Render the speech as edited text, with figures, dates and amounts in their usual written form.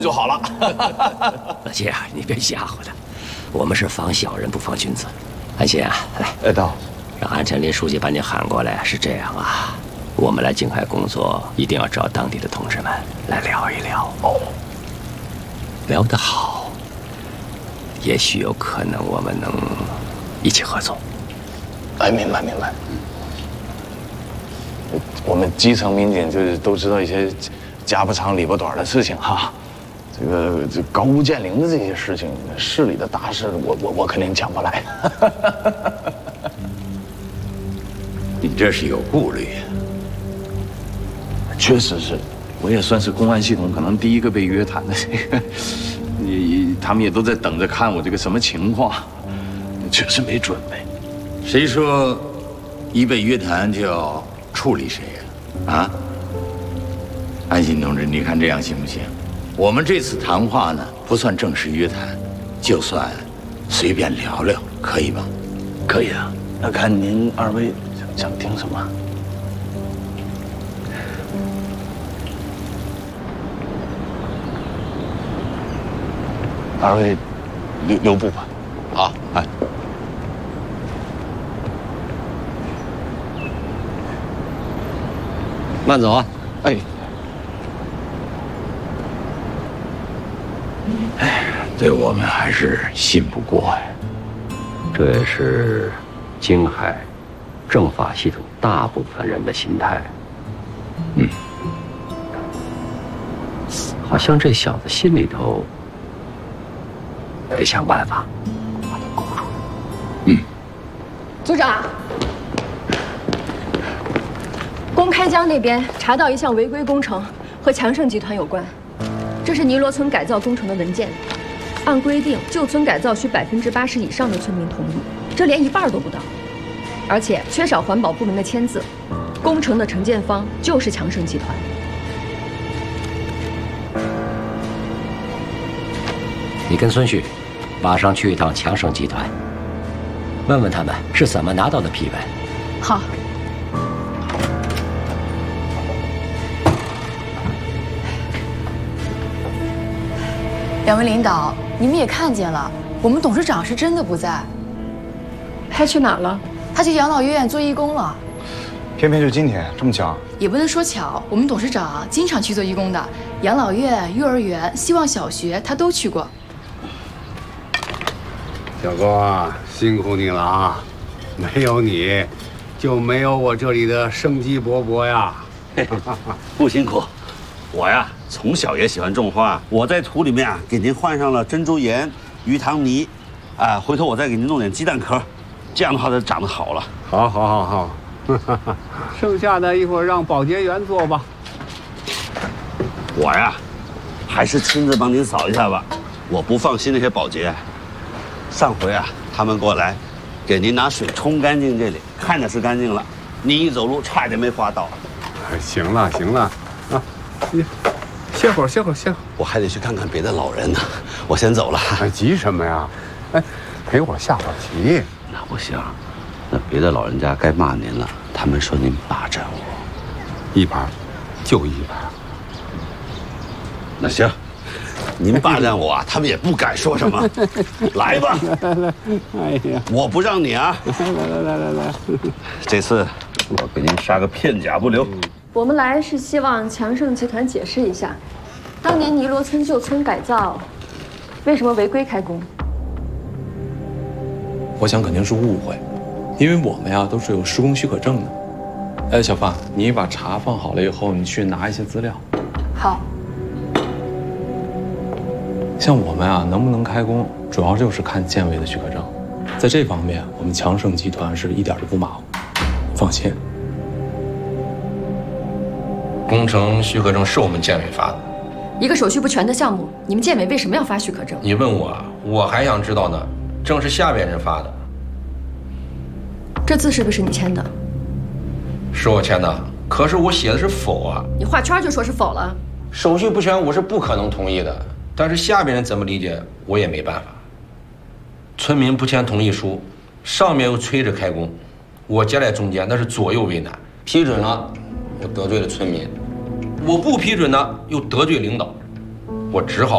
就好了。 老姐啊，你别吓唬他，我们是防小人不防君子。安心啊，来， 哎，到， 让安晨林书记把你喊过来。是这样啊，我们来静海工作，一定要找当地的同志们来聊一聊。哦，聊得好，也许有可能我们能一起合作。 哎，明白明白。我们基层民警就是都知道一些家不长里不短的事情哈。这高屋建瓴的这些事情，市里的大事，我肯定讲不来。 你这是有顾虑。 确实是，我也算是公安系统可能第一个被约谈的这个，他们也都在等着看我这个什么情况，确实没准备。 谁说一被约谈就要处理谁呀？啊，安心同志，你看这样行不行？我们这次谈话呢，不算正式约谈，就算随便聊聊，可以吗？ 可以啊，那看您二位想听什么？二位留步吧。 好，哎。 慢走啊！ 哎， 对我们还是信不过呀。 这也是京海政法系统大部分人的心态。 嗯， 好像这小子心里头得想办法把他勾住。 嗯， 组长，公开江那边查到一项违规工程，和强盛集团有关。这是尼罗村改造工程的文件。按规定，旧村改造需80%以上的村民同意，这连一半都不到，而且缺少环保部门的签字。工程的承建方就是强盛集团。 你跟孙旭马上去一趟强盛集团，问问他们是怎么拿到的批文。 好。 两位领导，你们也看见了，我们董事长是真的不在。 他去哪儿了？ 他去养老院做义工了。 偏偏就今天这么巧？ 也不能说巧，我们董事长经常去做义工的，养老院、幼儿园、希望小学他都去过。 小高啊，辛苦你了啊！没有你，就没有我这里的生机勃勃呀。 不辛苦，我呀从小也喜欢种花，我在土里面啊给您换上了珍珠岩、鱼塘泥，回头我再给您弄点鸡蛋壳，这样的话它长得好了。 好，好，好，好。剩下的一会儿让保洁员做吧。 我呀，还是亲自帮您扫一下吧。我不放心那些保洁，上回啊他们过来，给您拿水冲干净这里，看着是干净了，您一走路差点没滑倒。 行了，行了，啊，你歇会儿，歇会儿，歇会儿。 我还得去看看别的老人呢，我先走了。 哎，急什么呀？哎，陪我下会儿棋。 那不行，那别的老人家该骂您了，他们说您霸占我。 一盘，就一盘。 那行，您霸占我啊，他们也不敢说什么。来吧， 来，哎呀， 我不让你啊！ 来， 这次我给您杀个片甲不留。 我们来是希望强盛集团解释一下，当年尼罗村旧村改造为什么违规开工？ 我想肯定是误会，因为我们呀都是有施工许可证的。哎，小范，你把茶放好了以后，你去拿一些资料。 好。 像我们啊，能不能开工，主要就是看建委的许可证。在这方面，我们强盛集团是一点都不马虎，放心。 工程许可证是我们建委发的。 一个手续不全的项目，你们建委为什么要发许可证？ 你问我，我还想知道呢。证是下边人发的。 这字是不是你签的？ 是我签的，可是我写的是否啊。 你画圈就说是否了。 手续不全，我是不可能同意的。但是下边人怎么理解，我也没办法。村民不签同意书，上面又催着开工，我夹在中间，那是左右为难。批准了，又得罪了村民；我不批准呢，又得罪领导，我只好